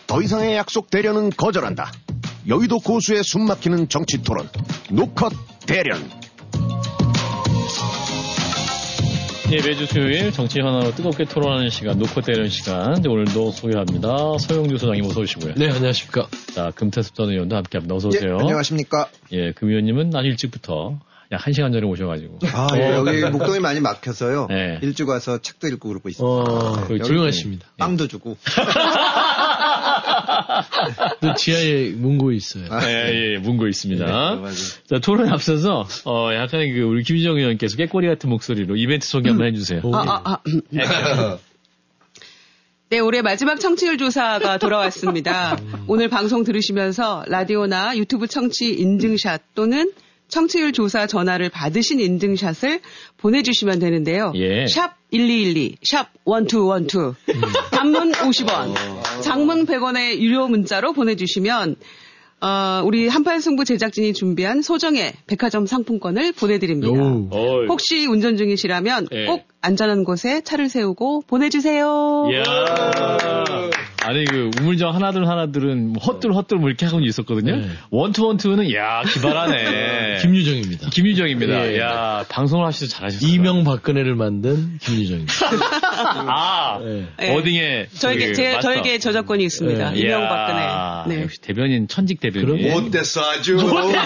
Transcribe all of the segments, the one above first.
더 이상의 약속 대련은 거절한다. 여의도 고수의 숨막히는 정치 토론 노컷 대련. 예, 매주 수요일 정치 현안으로 뜨겁게 토론하는 시간 노컷 대련 시간. 오늘도 소개합니다. 서영주 소장님 어서 오시고요. 네, 안녕하십니까. 자, 금태섭 전 의원도 함께합니다. 어서 오세요. 예, 안녕하십니까. 예, 금 의원님은 아주 일찍부터 약 1시간 전에 오셔가지고. 아, 예, 여기 목동이 많이 막혀서요. 네. 일찍 와서 책도 읽고 그러고 있습니다. 네, 훌륭하십니다. 빵도 주고. 또 지하에 문고 있어요. 예, 문고 있습니다. 네, 맞아요. 자, 토론에 앞서서, 약간 우리 김희정 의원께서 깨꼬리 같은 목소리로 이벤트 소개 한번 해주세요. 네, 올해 마지막 청취율 조사가 돌아왔습니다. 오늘 방송 들으시면서 라디오나 유튜브 청취 인증샷 또는 청취율 조사 전화를 받으신 인증샷을 보내주시면 되는데요. 예. 샵 1212, 샵 1212. 단문 50원, 장문 100원의 유료 문자로 보내주시면 우리 한판승부 제작진이 준비한 소정의 백화점 상품권을 보내드립니다. 혹시 운전 중이시라면 예. 꼭 안전한 곳에 차를 세우고 보내주세요. 이야. 아니, 우물정 하나들은 헛들 뭐 이렇게 하고 있었거든요. 네. 원투는, 야, 기발하네. 김유정입니다. 김유정입니다. 예. 야, 방송을 하시도 잘하셨어요. 이명박근혜를 만든 김유정입니다. 아, 네. 어딩에. 저에게 저작권이 있습니다. 네. 이명박근혜. 네. 역시 대변인, 천직 대변인. 못됐어, 아주.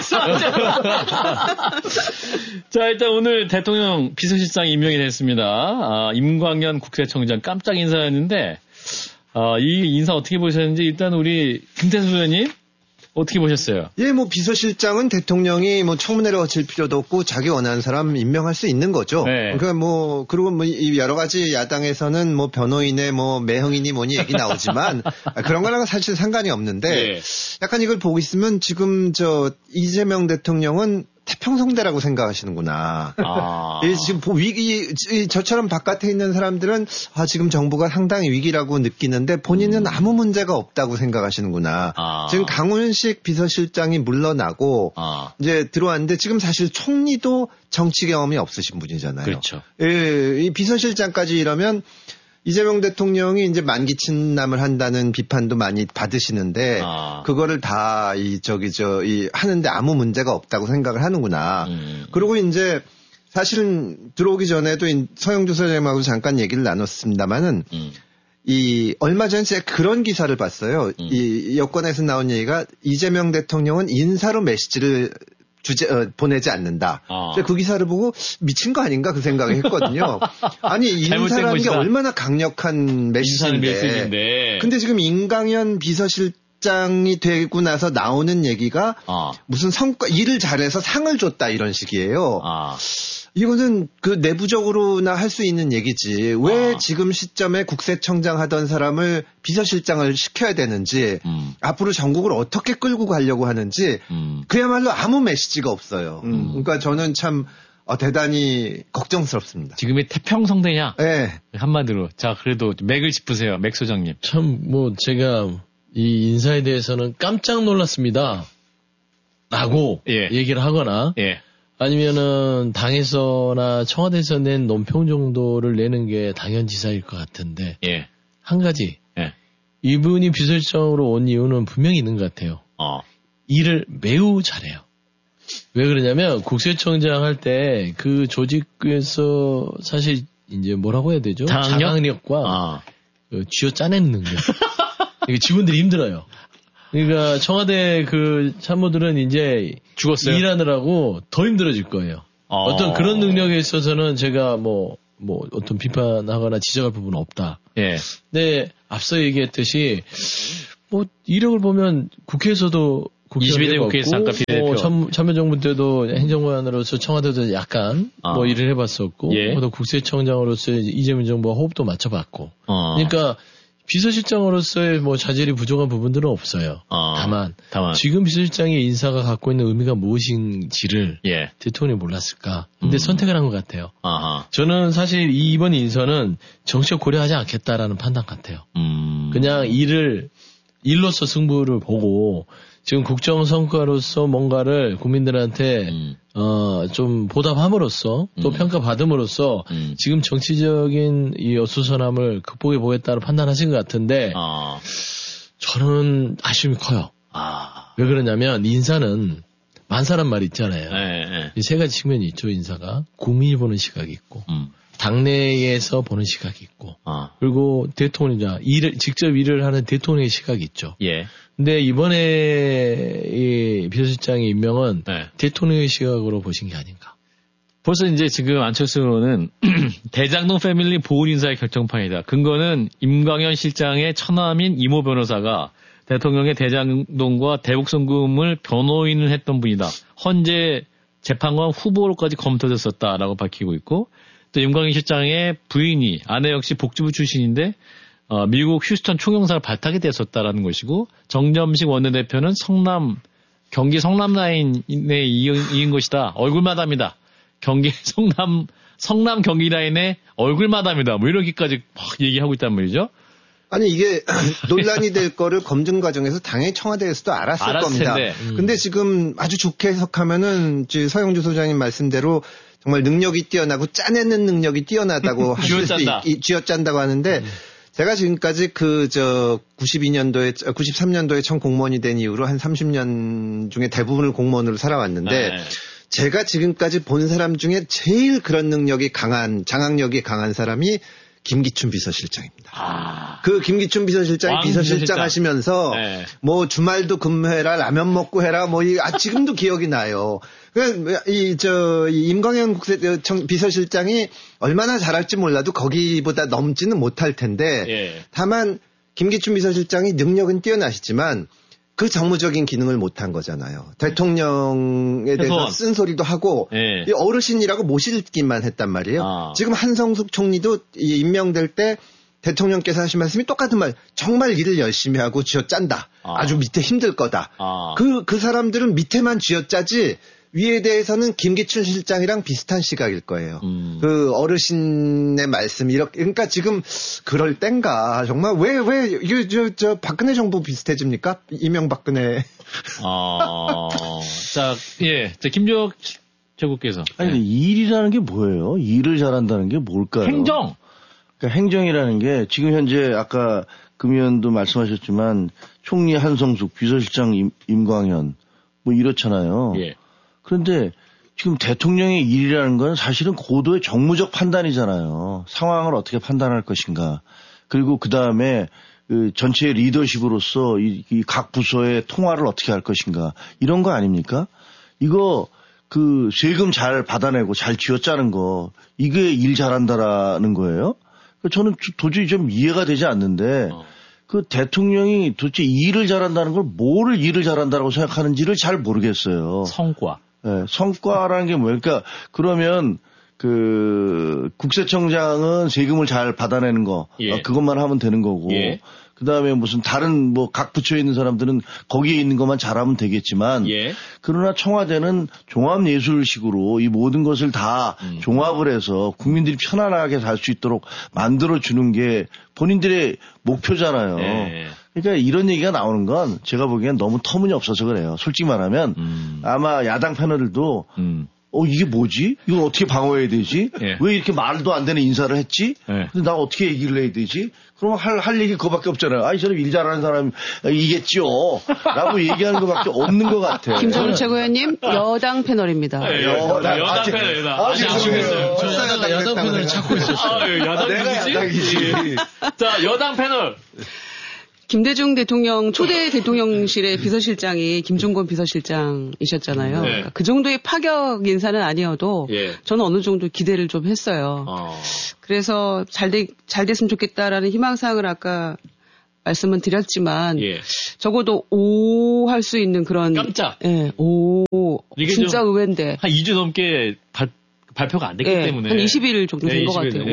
자, 일단 오늘 대통령 비서실장이 임명이 됐습니다. 임광현 국세청장 깜짝 인사였는데, 이 인사 어떻게 보셨는지 일단 우리 김태수 의원님 어떻게 보셨어요? 예, 비서실장은 대통령이 청문회를 거칠 필요도 없고 자기 원하는 사람 임명할 수 있는 거죠. 네. 그러니까 그리고 이 여러 가지 야당에서는 변호인의 매형이니 뭐니 얘기 나오지만 그런 거랑은 사실 상관이 없는데 네. 약간 이걸 보고 있으면 지금 이재명 대통령은 태평성대라고 생각하시는구나. 지금 저처럼 바깥에 있는 사람들은 지금 정부가 상당히 위기라고 느끼는데 본인은 아무 문제가 없다고 생각하시는구나. 지금 강훈식 비서실장이 물러나고 이제 들어왔는데 지금 사실 총리도 정치 경험이 없으신 분이잖아요. 그렇죠. 예, 이 비서실장까지 이러면 이재명 대통령이 이제 만기 친남을 한다는 비판도 많이 받으시는데 그거를 다 하는데 아무 문제가 없다고 생각을 하는구나. 그리고 이제 사실은 들어오기 전에도 서영주 소장님하고 잠깐 얘기를 나눴습니다만은 얼마 전에 제가 그런 기사를 봤어요. 이 여권에서 나온 얘기가 이재명 대통령은 인사로 메시지를 보내지 않는다. 그 기사를 보고 미친 거 아닌가 그 생각을 했거든요. 아니, 인사라는 게 얼마나 강력한 메시지인데. 근데 지금 임광현 비서실장이 되고 나서 나오는 얘기가 무슨 일을 잘해서 상을 줬다 이런 식이에요. 이거는 내부적으로나 할 수 있는 얘기지. 왜 지금 시점에 국세청장 하던 사람을 비서실장을 시켜야 되는지, 앞으로 전국을 어떻게 끌고 가려고 하는지, 그야말로 아무 메시지가 없어요. 그러니까 저는 참 대단히 걱정스럽습니다. 지금이 태평성대냐? 네. 한마디로. 자, 그래도 맥을 짚으세요. 맥 소장님. 참, 제가 이 인사에 대해서는 깜짝 놀랐습니다. 라고 얘기를 하거나, 아니면은 당에서나 청와대에서 낸 논평 정도를 내는 게 당연지사일 것 같은데 한 가지 이분이 비서실장으로 온 이유는 분명히 있는 것 같아요. 일을 매우 잘해요. 왜 그러냐면 국세청장 할 때 그 조직에서 사실 이제 뭐라고 해야 되죠? 자강력과 쥐어 짜내는 능력. 이게 직원들이 힘들어요. 그러니까 청와대 참모들은 이제 죽었어요. 일하느라고 더 힘들어질 거예요. 어떤 그런 능력에 있어서는 제가 어떤 비판하거나 지적할 부분은 없다. 근데 앞서 얘기했듯이 이력을 보면 국회에서도 22대 국회에서 잠깐 비례대표. 참여정부 때도 행정관으로서 청와대도 약간 일을 해봤었고, 또 국세청장으로서 이재명 정부와 호흡도 맞춰봤고. 그러니까 비서실장으로서의 자질이 부족한 부분들은 없어요. 다만 지금 비서실장의 인사가 갖고 있는 의미가 무엇인지를 대통령이 몰랐을까. 근데 선택을 한 것 같아요. 저는 사실 이번 인선은 정치적 고려하지 않겠다라는 판단 같아요. 그냥 일로서 승부를 보고 지금 국정 성과로서 뭔가를 국민들한테 좀 보답함으로써 또 평가받음으로써 지금 정치적인 이 어수선함을 극복해 보겠다는 판단하신 것 같은데 저는 아쉬움이 커요. 왜 그러냐면 인사는 만사란 말 있잖아요. 이 세 가지 측면이 있죠. 인사가 국민이 보는 시각이 있고 당내에서 보는 시각이 있고 그리고 대통령자 직접 일을 하는 대통령의 시각이 있죠. 예. 근데 이번에 이 비서실장의 임명은 대통령의 시각으로 보신 게 아닌가. 벌써 이제 지금 안철수 의원은 대장동 패밀리 보훈 인사의 결정판이다. 근거는 임광현 실장의 처남인 이모 변호사가 대통령의 대장동과 대북송금을 변호인을 했던 분이다. 헌재 재판관 후보로까지 검토됐었다라고 밝히고 있고 또 임광현 실장의 부인이 아내 역시 복지부 출신인데 미국 휴스턴 총영사를 발탁이 됐었다라는 것이고 정점식 원내대표는 경기 성남 라인에 이은 것이다. 얼굴마담이다. 성남 경기 라인의 얼굴마담이다. 뭐 이렇게까지 막 얘기하고 있단 말이죠. 아니 이게 논란이 될 거를 검증 과정에서 당연히 청와대에서도 알았을 겁니다. 근데 지금 아주 좋게 해석하면은 서영주 소장님 말씀대로 정말 능력이 뛰어나고 짜내는 능력이 뛰어나다고 쥐어짠다고 하는데 제가 지금까지 93년도에 처음 공무원이 된 이후로 한 30년 중에 대부분을 공무원으로 살아왔는데 제가 지금까지 본 사람 중에 제일 그런 능력이 장악력이 강한 사람이 김기춘 비서실장입니다. 그 김기춘 비서실장이 비서실장 하시면서 뭐 주말도 근무해라, 라면 먹고 해라, 지금도 기억이 나요. 임광현 비서실장이 얼마나 잘할지 몰라도 거기보다 넘지는 못할 텐데 다만 김기춘 비서실장이 능력은 뛰어나시지만 그 정무적인 기능을 못한 거잖아요. 대통령에 대해서 쓴소리도 하고 어르신이라고 모시기만 했단 말이에요. 지금 한성숙 총리도 임명될 때 대통령께서 하신 말씀이 똑같은 말. 정말 일을 열심히 하고 쥐어짠다. 아주 밑에 힘들 거다. 그 사람들은 밑에만 쥐어짜지 위에 대해서는 김기춘 실장이랑 비슷한 시각일 거예요. 그 어르신의 말씀 그러니까 지금 그럴 땐가 정말 왜 이게 박근혜 정부 비슷해집니까? 이명박근혜. 자 김주혁 최고께서. 아니 일이라는 게 뭐예요? 일을 잘한다는 게 뭘까요? 행정. 그러니까 행정이라는 게 지금 현재 아까 금 의원도 말씀하셨지만 총리 한성숙, 비서실장 임광현 뭐 이렇잖아요. 그런데 지금 대통령의 일이라는 건 사실은 고도의 정무적 판단이잖아요. 상황을 어떻게 판단할 것인가. 그리고 그 다음에 전체의 리더십으로서 이 각 부서의 통화를 어떻게 할 것인가. 이런 거 아닙니까? 이거 세금 잘 받아내고 잘 쥐어짜는 거 이게 일 잘한다라는 거예요? 저는 도저히 좀 이해가 되지 않는데 그 대통령이 도대체 일을 잘한다는 걸 뭐를 일을 잘한다라고 생각하는지를 잘 모르겠어요. 성과. 성과라는 게 뭐예요? 그러니까 그러면 국세청장은 세금을 잘 받아내는 거 그것만 하면 되는 거고 그다음에 무슨 다른 각 부처에 있는 사람들은 거기에 있는 것만 잘하면 되겠지만 그러나 청와대는 종합예술식으로 이 모든 것을 다 종합을 해서 국민들이 편안하게 살 수 있도록 만들어주는 게 본인들의 목표잖아요. 그러니까 이런 얘기가 나오는 건 제가 보기엔 너무 터무니없어서 그래요. 솔직히 말하면 아마 야당 패널들도 이게 뭐지? 이걸 어떻게 방어해야 되지? 왜 이렇게 말도 안 되는 인사를 했지? 근데 나 어떻게 얘기를 해야 되지? 그러면 할 얘기 그거밖에 없잖아요. 이 사람 일 잘하는 사람이겠죠. 라고 얘기하는 것밖에 없는 것 같아요. 김정은 최고위원님, 여당 패널입니다. 여당 패널, 아직 아쉽겠어요. 여당 패널을 찾고 있었어요. 야당이지. 자, 여당 패널. 김대중 대통령 초대 대통령실의 비서실장이 김종건 비서실장이셨잖아요. 그러니까 그 정도의 파격 인사는 아니어도 저는 어느 정도 기대를 좀 했어요. 그래서 잘 됐으면 좋겠다라는 희망사항을 아까 말씀은 드렸지만 적어도 오 할 수 있는 그런 깜짝. 오 진짜 의외인데 한 2주 넘게 발표가 안 됐기 때문에 한 20일 정도 된 것 같아요.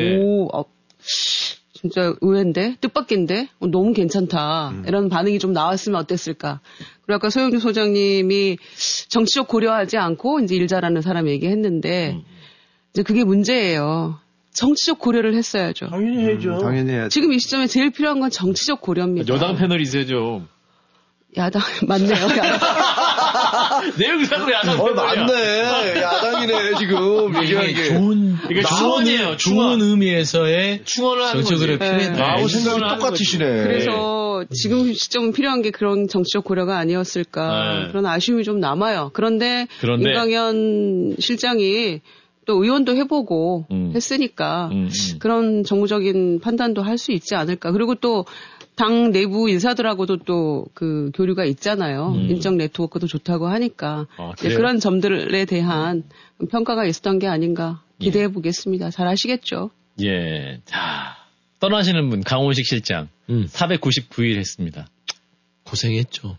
진짜 의외인데? 뜻밖인데? 너무 괜찮다. 이런 반응이 좀 나왔으면 어땠을까. 그리고 아까 소영주 소장님이 정치적 고려하지 않고 이제 일 잘하는 사람 얘기했는데, 이제 그게 문제예요. 정치적 고려를 했어야죠. 당연히 해야죠. 당연히 해야죠. 지금 이 시점에 제일 필요한 건 정치적 고려입니다. 여당 패널이세요, 좀. 야당, 맞네요. 야당. 내용상으로 야당. 맞네. 야당이네, 지금. 얘기하는 게. 충원이에요. 좋은 의미에서의 충원을 하는 정치적으로 필요했다. 나하고 생각이 똑같으시네. 그래서 지금 시점 필요한 게 그런 정치적 고려가 아니었을까. 그런 아쉬움이 좀 남아요. 그런데 임광현 실장이 또 의원도 해보고 했으니까 그런 정무적인 판단도 할 수 있지 않을까. 그리고 또 당 내부 인사들하고도 또 그 교류가 있잖아요. 인적 네트워크도 좋다고 하니까 그런 점들에 대한 평가가 있었던 게 아닌가 기대해 보겠습니다. 잘 아시겠죠? 예. 자, 떠나시는 분 강원식 실장 499일 했습니다. 고생했죠.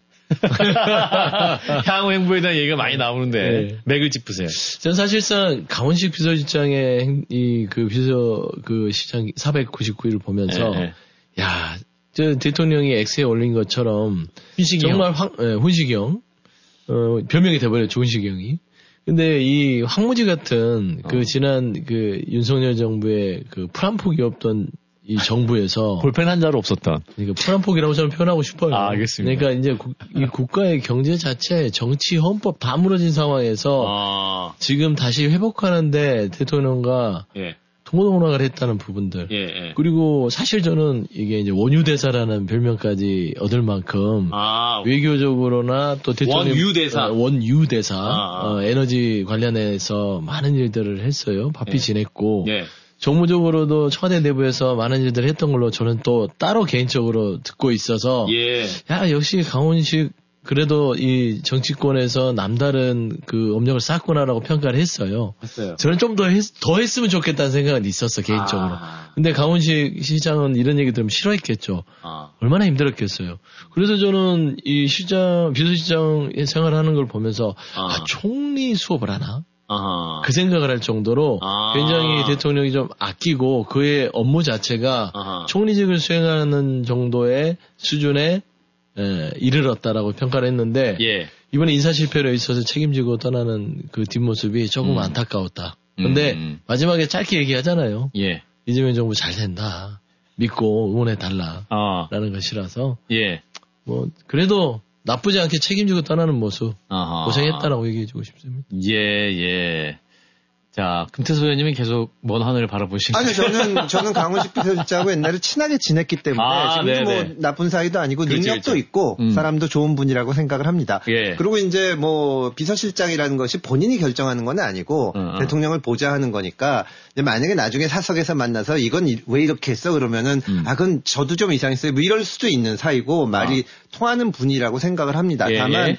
향후 행보에 대한 얘기가 많이 나오는데 네. 맥을 짚으세요. 전 사실상 강원식 비서실장의 시장 499일을 보면서 야, 저 대통령이 X에 올린 것처럼 정말 훈시경 별명이 돼버렸죠, 훈시경이. 근데 이 황무지 같은 그 지난 그 윤석열 정부의 그 풀한폭이 없던 이 정부에서 볼펜 한 자루 없었던. 그러니까 풀한폭이라고 저는 표현하고 싶어요. 알겠습니다. 그러니까 이제 이 국가의 경제 자체, 정치, 헌법 다 무너진 상황에서 지금 다시 회복하는데 대통령과 동고동락을 했다는 부분들. 그리고 사실 저는 이게 이제 원유대사라는 별명까지 얻을 만큼 외교적으로나 또 대통령 원유대사 에너지 관련해서 많은 일들을 했어요. 바삐 지냈고. 정무적으로도 청와대 내부에서 많은 일들을 했던 걸로 저는 또 따로 개인적으로 듣고 있어서 야 역시 강원식 그래도 이 정치권에서 남다른 그 업력을 쌓았구나라고 평가를 했어요. 저는 좀 더 했으면 좋겠다는 생각은 있었어 개인적으로. 근데 강원식 시장은 이런 얘기 들으면 싫어했겠죠. 얼마나 힘들었겠어요. 그래서 저는 이 비서실장 생활하는 걸 보면서 총리 수업을 하나? 그 생각을 할 정도로 굉장히 대통령이 좀 아끼고 그의 업무 자체가 총리직을 수행하는 정도의 수준에 이르렀다라고 평가를 했는데 이번에 인사 실패로 있어서 책임지고 떠나는 그 뒷모습이 조금 안타까웠다. 근데 마지막에 짧게 얘기하잖아요. 이재명 정부 잘 된다. 믿고 응원해달라. 라는 것이라서 뭐 그래도 나쁘지 않게 책임지고 떠나는 모습 고생했다라고 얘기해주고 싶습니다. 자, 금태섭 의원님은 계속 먼 하늘을 바라보시는. 아니, 저는 강원식 비서실장하고 옛날에 친하게 지냈기 때문에 지금도 뭐 나쁜 사이도 아니고 능력도 있고 사람도 좋은 분이라고 생각을 합니다. 그리고 이제 뭐 비서실장이라는 것이 본인이 결정하는 건 아니고 대통령을 보좌하는 거니까 이제 만약에 나중에 사석에서 만나서 이건 왜 이렇게 했어 그러면은 그건 저도 좀 이상했어요. 뭐 이럴 수도 있는 사이고 말이 통하는 분이라고 생각을 합니다. 다만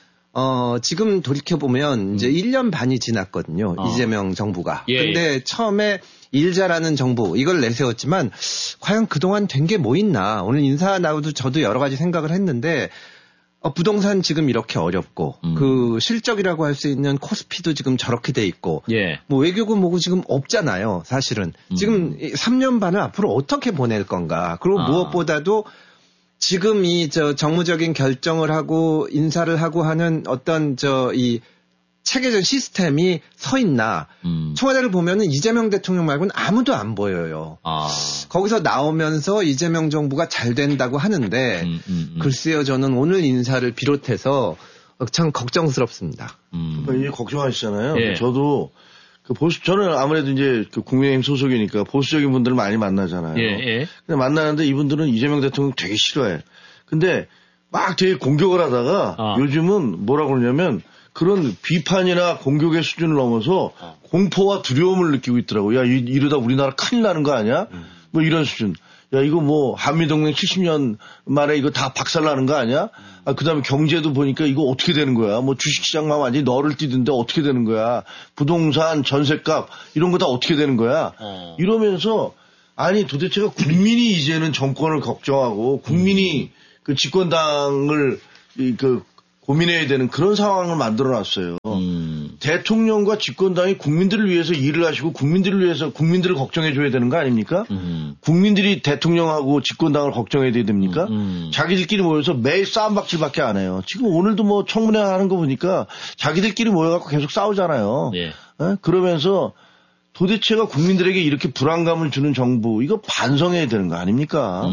지금 돌이켜보면 이제 1년 반이 지났거든요. 이재명 정부가. 근데 처음에 일 잘하는 정부 이걸 내세웠지만 과연 그동안 된 게 뭐 있나. 오늘 인사 나오도 저도 여러 가지 생각을 했는데 부동산 지금 이렇게 어렵고 그 실적이라고 할 수 있는 코스피도 지금 저렇게 돼 있고 뭐 외교고 뭐고 지금 없잖아요. 사실은. 지금 3년 반을 앞으로 어떻게 보낼 건가. 그리고 무엇보다도 지금 이 정무적인 결정을 하고 인사를 하고 하는 어떤 이 체계적 시스템이 서 있나. 청와대를 보면은 이재명 대통령 말고는 아무도 안 보여요. 거기서 나오면서 이재명 정부가 잘 된다고 하는데 글쎄요 저는 오늘 인사를 비롯해서 참 걱정스럽습니다. 이제 걱정하시잖아요. 저도 저는 아무래도 이제 국민의힘 소속이니까 보수적인 분들을 많이 만나잖아요. 근데 만나는데 이분들은 이재명 대통령 되게 싫어해. 근데 막 되게 공격을 하다가 요즘은 뭐라고 그러냐면 그런 비판이나 공격의 수준을 넘어서 공포와 두려움을 느끼고 있더라고요. 야, 이러다 우리나라 큰일 나는 거 아니야? 뭐 이런 수준. 야, 이거 뭐 한미동맹 70년 만에 이거 다 박살나는 거 아니야? 그다음에 경제도 보니까 이거 어떻게 되는 거야? 뭐 주식시장만 완전히 너를 뛰던데 어떻게 되는 거야? 부동산, 전셋값 이런 거 다 어떻게 되는 거야? 이러면서 아니 도대체가 국민이 이제는 정권을 걱정하고 국민이 그 집권당을 고민해야 되는 그런 상황을 만들어놨어요. 대통령과 집권당이 국민들을 위해서 일을 하시고 국민들을 위해서 국민들을 걱정해줘야 되는 거 아닙니까? 국민들이 대통령하고 집권당을 걱정해야 됩니까? 자기들끼리 모여서 매일 싸움박질밖에 안 해요. 지금 오늘도 뭐 청문회 하는 거 보니까 자기들끼리 모여갖고 계속 싸우잖아요. 그러면서 도대체가 국민들에게 이렇게 불안감을 주는 정부, 이거 반성해야 되는 거 아닙니까?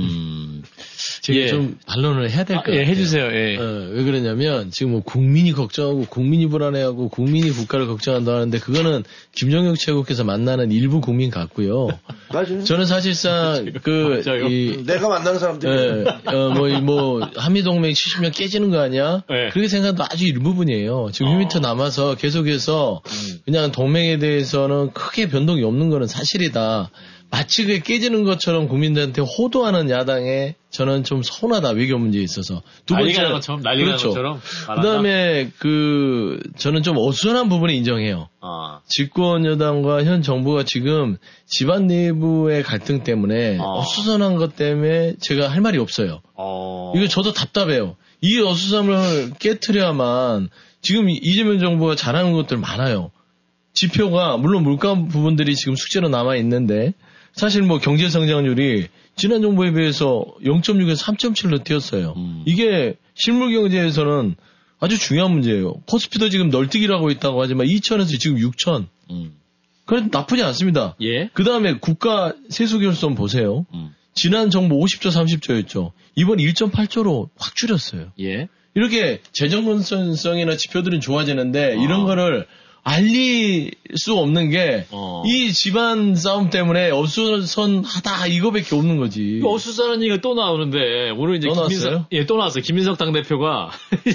제가 좀 반론을 해야 될 것 같아요. 해주세요. 왜 그러냐면 지금 뭐 국민이 걱정하고 국민이 불안해하고 국민이 국가를 걱정한다 하는데 그거는 김정혁 최고께서 만나는 일부 국민 같고요. 맞아요. 저는 사실상 내가 만나는 사람들이 뭐 한미동맹 70년 깨지는 거 아니야? 그렇게 생각도 아주 일부분이에요. 지금 1m 남아서 계속해서 그냥 동맹에 대해서는 크게 변동이 없는 거는 사실이다. 마치 그게 깨지는 것처럼 국민들한테 호도하는 야당에 저는 좀 서운하다, 외교 문제에 있어서. 두 번째 난리가 것처럼. 그다음에 저는 좀 어수선한 부분을 인정해요. 집권 여당과 현 정부가 지금 집안 내부의 갈등 때문에 어수선한 것 때문에 제가 할 말이 없어요. 이거 저도 답답해요. 이 어수선함을 깨트려야만 지금 이재명 정부가 잘하는 것들 많아요. 지표가 물론 물가 부분들이 지금 숙제로 남아 있는데 사실 뭐 경제 성장률이 지난 정부에 비해서 0.6에서 3.7로 뛰었어요. 이게 실물 경제에서는 아주 중요한 문제예요. 코스피도 지금 널뛰기라고 있다고 하지만 2천에서 지금 6천. 그래도 나쁘지 않습니다. 그 다음에 국가 세수 결손 보세요. 지난 정부 50조 30조였죠. 이번 1.8조로 확 줄였어요. 이렇게 재정 건전성이나 지표들은 좋아지는데 이런 거를 알릴 수 없는 게 이 집안 싸움 때문에 어수선하다 이거밖에 없는 거지. 어수선한 얘기가 또 나오는데 오늘 이제 또 나왔어요. 김민석 당대표가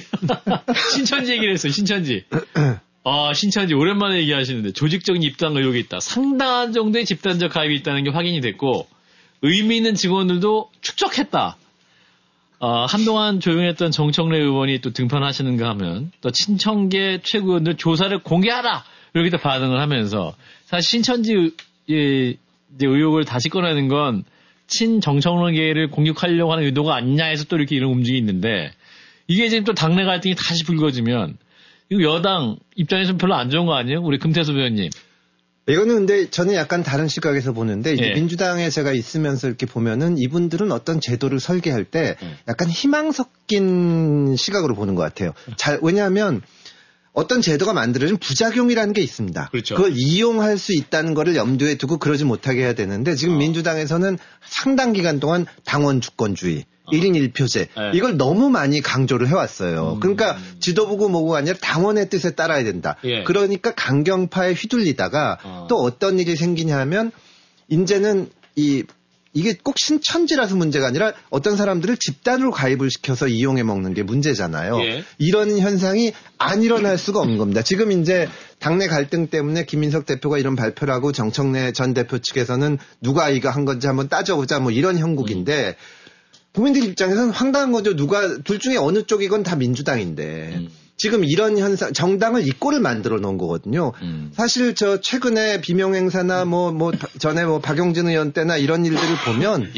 신천지 얘기를 했어요. 신천지. 신천지 오랜만에 얘기하시는데 조직적인 입당 의혹이 있다. 상당한 정도의 집단적 가입이 있다는 게 확인이 됐고 의미 있는 직원들도 축적했다. 한동안 조용했던 정청래 의원이 또 등판하시는가 하면 또 친청계 최고위원들 조사를 공개하라! 이렇게 또 반응을 하면서 사실 신천지 이제 의혹을 다시 꺼내는 건 친정청래계를 공격하려고 하는 의도가 아니냐 해서 또 이렇게 이런 움직임이 있는데 이게 지금 또 당내 갈등이 다시 불거지면 이거 여당 입장에서는 별로 안 좋은 거 아니에요? 우리 금태섭 의원님. 이거는 근데 저는 약간 다른 시각에서 보는데 이제 민주당에 제가 있으면서 이렇게 보면은 이분들은 어떤 제도를 설계할 때 약간 희망 섞인 시각으로 보는 것 같아요. 왜냐하면 어떤 제도가 만들어진 부작용이라는 게 있습니다. 그렇죠. 그걸 이용할 수 있다는 거를 염두에 두고 그러지 못하게 해야 되는데 지금 민주당에서는 상당 기간 동안 당원 주권주의 1인 1표제 이걸 너무 많이 강조를 해왔어요. 그러니까 지도부고 뭐고 아니라 당원의 뜻에 따라야 된다. 그러니까 강경파에 휘둘리다가 또 어떤 일이 생기냐 하면 이제는 이게 꼭 신천지라서 문제가 아니라 어떤 사람들을 집단으로 가입을 시켜서 이용해 먹는 게 문제잖아요. 이런 현상이 안 일어날 수가 없는 겁니다. 지금 이제 당내 갈등 때문에 김민석 대표가 이런 발표를 하고 정청래 전 대표 측에서는 누가 이거 한 건지 한번 따져보자 뭐 이런 형국인데 국민들 입장에서는 황당한 거죠. 둘 중에 어느 쪽이건 다 민주당인데. 지금 이런 현상, 정당을 이 꼴을 만들어 놓은 거거든요. 사실 최근에 비명행사나 전에 박용진 의원 때나 이런 일들을 보면,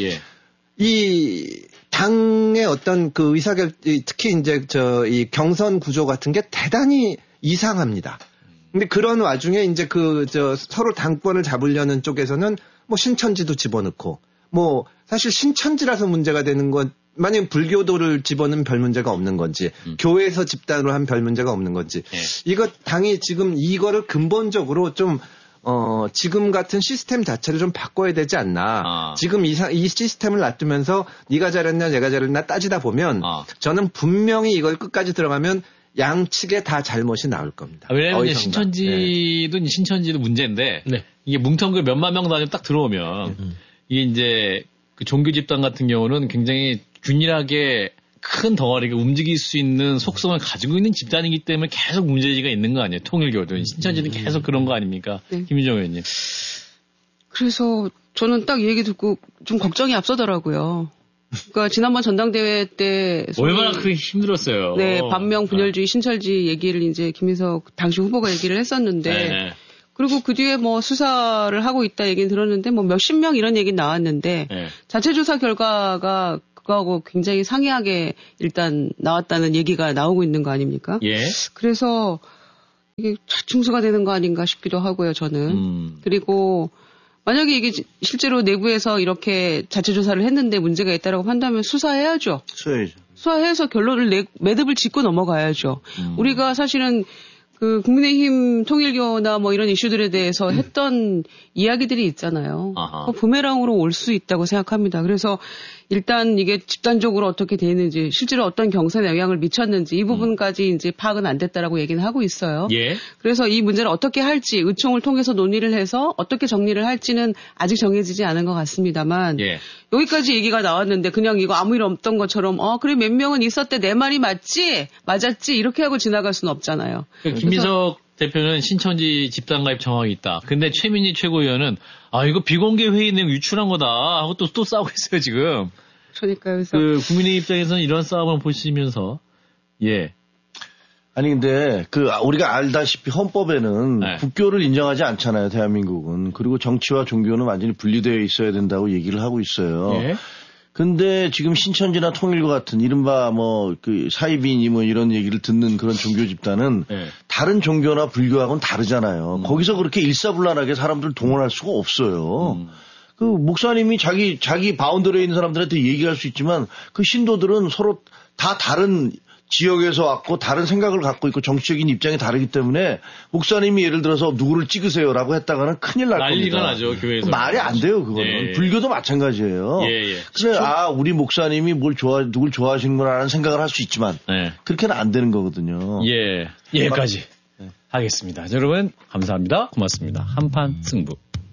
이 당의 어떤 그 특히 이제 이 경선 구조 같은 게 대단히 이상합니다. 근데 그런 와중에 이제 서로 당권을 잡으려는 쪽에서는 신천지도 집어넣고, 사실 신천지라서 문제가 되는 건 만약 불교도를 집어넣으면 별 문제가 없는 건지 교회에서 집단으로 한 별 문제가 없는 건지 이거 당이 지금 이거를 근본적으로 좀 지금 같은 시스템 자체를 좀 바꿔야 되지 않나. 지금 이 시스템을 놔두면서 네가 잘했나 내가 잘했나 따지다 보면 저는 분명히 이걸 끝까지 들어가면 양측에 다 잘못이 나올 겁니다. 왜냐하면 신천지도 문제인데 이게 뭉텅그 몇만 명 단위로 딱 들어오면 이게 이제 그 종교 집단 같은 경우는 굉장히 균일하게 큰 덩어리가 움직일 수 있는 속성을 가지고 있는 집단이기 때문에 계속 문제지가 있는 거 아니에요. 통일교도. 신천지는 계속 그런 거 아닙니까? 김민정 의원님. 그래서 저는 딱 이 얘기 듣고 좀 걱정이 앞서더라고요. 그러니까 지난번 전당대회 때 얼마나 크게 힘들었어요. 네, 반명 분열주의 신천지 얘기를 이제 김민석 당시 후보가 얘기를 했었는데 그리고 그 뒤에 수사를 하고 있다 얘기는 들었는데 몇십 명 이런 얘기 나왔는데 자체 조사 결과가 그거하고 굉장히 상이하게 일단 나왔다는 얘기가 나오고 있는 거 아닙니까? 그래서 이게 자충수가 되는 거 아닌가 싶기도 하고요, 저는. 그리고 만약에 이게 실제로 내부에서 이렇게 자체 조사를 했는데 문제가 있다라고 한다면 수사해야죠. 수사해야죠. 수사해서 결론을 매듭을 짓고 넘어가야죠. 우리가 사실은 그 국민의힘 통일교나 뭐 이런 이슈들에 대해서 했던 이야기들이 있잖아요. 부메랑으로 올 수 있다고 생각합니다. 그래서 일단 이게 집단적으로 어떻게 되는지, 실제로 어떤 경선에 영향을 미쳤는지 이 부분까지 이제 파악은 안 됐다라고 얘기는 하고 있어요. 예. 그래서 이 문제를 어떻게 할지 의총을 통해서 논의를 해서 어떻게 정리를 할지는 아직 정해지지 않은 것 같습니다만 예. 여기까지 얘기가 나왔는데 그냥 이거 아무 일 없던 것처럼 그래 몇 명은 있었대 내 말이 맞았지 이렇게 하고 지나갈 수는 없잖아요. 김민석 대표는 신천지 집단가입 정황이 있다. 근데 최민희 최고위원은 이거 비공개 회의 내용 유출한 거다 하고 또 싸우고 있어요 지금. 그러니까요. 그래서 그 국민의 입장에서는 이런 싸움을 보시면서 예. 아니 근데 우리가 알다시피 헌법에는 네. 국교를 인정하지 않잖아요 대한민국은. 그리고 정치와 종교는 완전히 분리되어 있어야 된다고 얘기를 하고 있어요. 예. 근데 지금 신천지나 통일교 같은 이른바 사이비니 이런 얘기를 듣는 그런 종교 집단은 네. 다른 종교나 불교하고는 다르잖아요. 거기서 그렇게 일사불란하게 사람들 동원할 수가 없어요. 그 목사님이 자기 바운더리에 있는 사람들한테 얘기할 수 있지만 그 신도들은 서로 다 다른 지역에서 왔고 다른 생각을 갖고 있고 정치적인 입장이 다르기 때문에 목사님이 예를 들어서 누구를 찍으세요라고 했다가는 큰일 날 겁니다. 난리가 나죠 교회에서. 말이 안 돼요 그거는. 예. 불교도 마찬가지예요. 그래 우리 목사님이 누굴 좋아하시는구나라는 생각을 할 수 있지만 그렇게는 안 되는 거거든요. 예. 여기까지 하겠습니다. 여러분 감사합니다. 고맙습니다. 한판 승부.